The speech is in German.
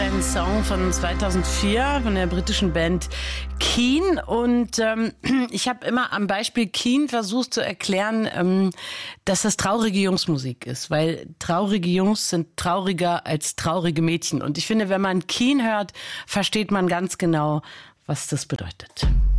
ein Song von 2004 von der britischen Band Keane. Und ich habe immer am Beispiel Keane versucht zu erklären, dass das traurige Jungsmusik ist. Weil traurige Jungs sind trauriger als traurige Mädchen. Und ich finde, wenn man Keane hört, versteht man ganz genau, was das bedeutet.